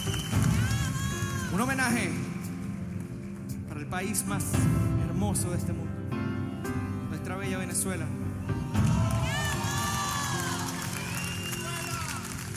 Un homenaje para el país más hermoso de este mundo, nuestra bella Venezuela.